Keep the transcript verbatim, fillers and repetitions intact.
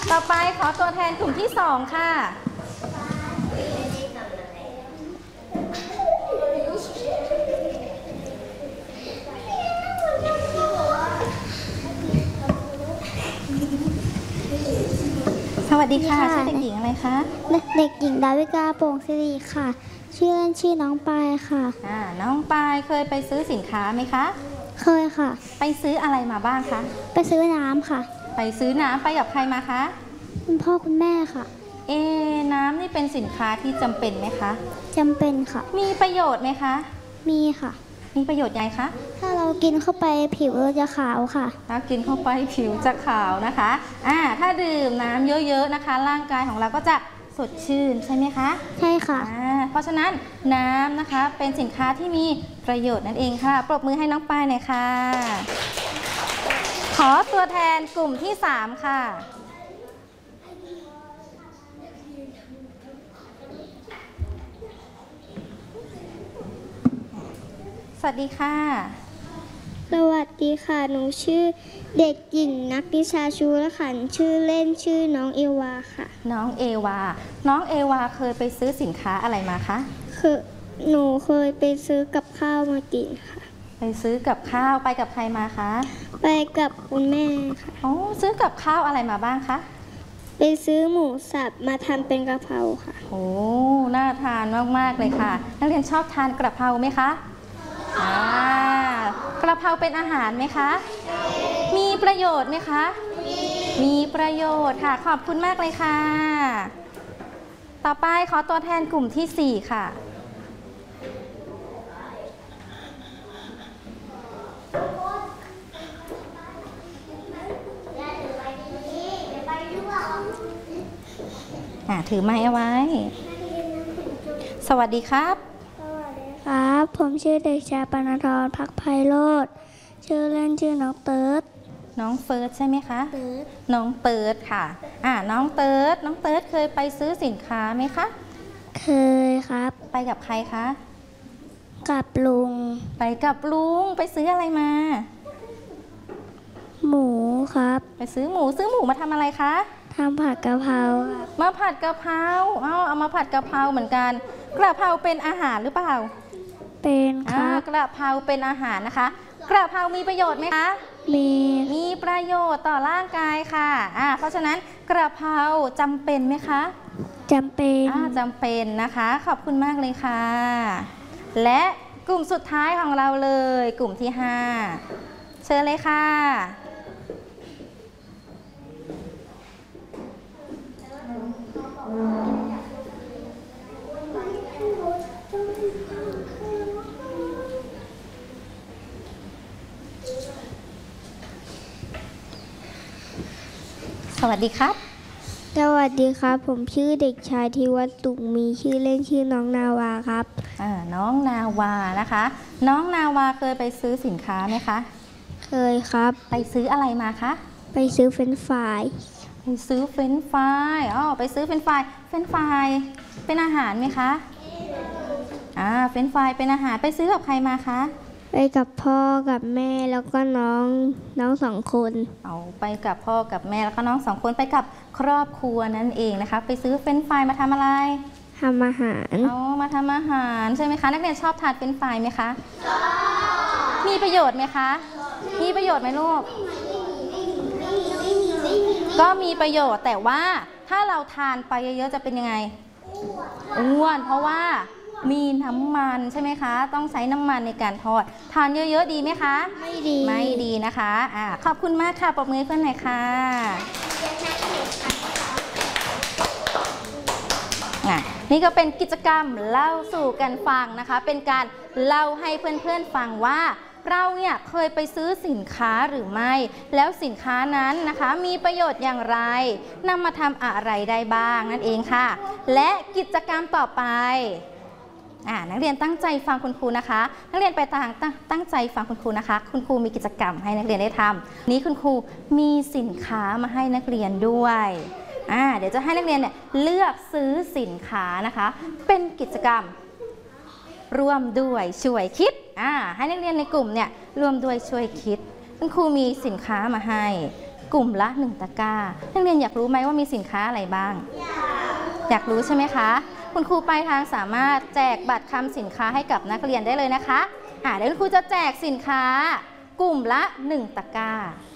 ต่อไปขอตัวแทนกลุ่มที่สองค่ะสวัสดีค่ะชื่อเด็กหญิงอะไรคะเด็กหญิงดาวิกาโป่งสิริค่ะชื่อเล่นชื่อน้องปายค่ะอ่าน้องปายเคยไปซื้อสินค้าไหมคะเคยค่ะไปซื้ออะไรมาบ้างคะไปซื้อน้ำค่ะไปซื้อน้ำไปกับใครมาคะคุณพ่อคุณแม่ค่ะเอน้ำนี่เป็นสินค้าที่จำเป็นไหมคะจำเป็นค่ะมีประโยชน์ไหมคะมีค่ะมีประโยชน์ยังไงคะถ้าเรากินเข้าไปผิวเราจะขาวค่ะถ้ากินเข้าไปผิวจะขาวนะคะอ่าถ้าดื่มน้ำเยอะๆนะคะร่างกายของเราก็จะสดชื่นใช่ไหมคะใช่ค่ะอ่าเพราะฉะนั้นน้ำนะคะเป็นสินค้าที่มีประโยชน์นั่นเองค่ะปรบมือให้น้องปายหน่อยค่ะขอตัวแทนกลุ่มที่สามค่ะสวัสดีค่ะสวัสดีค่ะหนูชื่อเด็กหญิงนักนิชาชูละขันชื่อเล่นชื่อน้องเอวาค่ะน้องเอวาน้องเอวาเคยไปซื้อสินค้าอะไรมาคะคือหนูเคยไปซื้อกับข้าวมากินค่ะไปซื้อกับข้าวไปกับใครมาคะไปกับคุณแม่ค่ะอ๋อซื้อกับข้าวอะไรมาบ้างคะไปซื้อหมูสับมาทำเป็นกะเพราค่ะโอ้น่าทานมากๆเลยค่ะนักเรียนชอบทานกระเพราไหมคะอ่ากระเพราเป็นอาหารไหมคะมีประโยชน์ไหมคะมีประโยชน์ค่ะขอบคุณมากเลยค่ะต่อไปขอตัวแทนกลุ่มที่สี่ค่ะถือไม้เอาไว้สวัสดีครับสวัสดีครับผมชื่อเด็กชายปณธรพักไพโรจน์ชื่อเล่นชื่อน้องเติร์ดน้องเฟิร์สใช่ไหมคะเติร์ดน้องเติร์ดค่ะอ่าน้องเติร์ดน้องเติร์ดเคยไปซื้อสินค้าไหมคะเคยครับไปกับใครคะกับลุงไปกับลุงไปซื้ออะไรมาหมูครับไปซื้อหมูซื้อหมูมาทำอะไรคะทำผัดกะเพรามาผัดกะเพราเอาเอามาผัดกะเพราเหมือนกันกระเพราเป็นอาหารหรือเปล่าเป็นครับกระเพราเป็นอาหารนะคะกระเพรามีประโยชน์ไหมคะมีมีประโยชน์ต่อร่างกายค่ะอ่าเพราะฉะนั้นกระเพราจำเป็นไหมคะจำเป็นอ่าจำเป็นนะคะขอบคุณมากเลยค่ะและกลุ่มสุดท้ายของเราเลยกลุ่มที่ห้าเชิญเลยค่ะสวัสดีครับสวัสดีครับผมชื่อเด็กชายธีวัฒน์สุขมีชื่อเล่นชื่อน้องนาวาครับอ่าน้องนาวานะคะน้องนาวาเคยไปซื้อสินค้าไหมคะเคยครับไปซื้ออะไรมาคะไปซื้อเฟรนช์ฟรายไปซื้อเฟรนช์ฟรายอ๋อไปซื้อเฟรนช์ฟรายเฟรนช์ฟรายเป็นอาหารไหมคะอ่าเฟรนช์ฟรายเป็นอาหารไปซื้อกับใครมาคะไปกับพ่อกับแม่แล้วก็น้องน้องสองคนเอาไปกับพ่อกับแม่แล้วก็น้องสองคนไปกับครอบครัวนั่นเองนะคะไปซื้อเฟรนช์ฟรายมาทำอะไรทำอาหารอ๋อมาทำอาหารใช่ไหมคะนักเรียนชอบทานเฟรนช์ฟรายไหมคะชอบมีประโยชน์ไหมคะมีประโยชน์ไหมลูกก็มีประโยชน์แต่ว่าถ้าเราทานไปเยอะๆจะเป็นยังไงอ้วนเพราะว่ามีน้ำมันใช่ไหมคะต้องใช้น้ำมันในการทอดทานเยอะๆดีไหมคะไม่ดีไม่ดีนะคะอ่าขอบคุณมากค่ะปรบมือเพื่อนหน่อยค่ะนี่ก็เป็นกิจกรรมเล่าสู่กันฟังนะคะเป็นการเล่าให้เพื่อนๆฟังว่าเราเนี่ยเคยไปซื้อสินค้าหรือไม่แล้วสินค้านั้นนะคะมีประโยชน์อย่างไรนำมาทำอะไรได้บ้างนั่นเองค่ะและกิจกรรมต่อไปนักเรียนตั้งใจฟังคุณครูนะคะนักเรียนไปต่างตั้งใจฟังคุณครูนะคะคุณครูมีกิจกรรมให้นักเรียนได้ทำนี้คุณครูมีสินค้ามาให้นักเรียนด้วยอ่าเดี๋ยวจะให้นักเรียนเนี่ยเลือกซื้อสินค้านะคะเป็นกิจกรรมร่วมด้วยช่วยคิดอ่าให้นักเรียนในกลุ่มเนี่ยร่วมด้วยช่วยคิดคุณครูมีสินค้ามาให้กลุ่มละหนึ่งตะกร้านักเรียนอยากรู้ไหมว่ามีสินค้าอะไรบ้าง อยากรู้ใช่ไหมคะคุณครูปลายทางสามารถแจกบัตรคำสินค้าให้กับนักเรียนได้เลยนะคะอ่าเดี๋ยวคุณครูจะแจกสินค้ากลุ่มละหนึ่งตะกร้า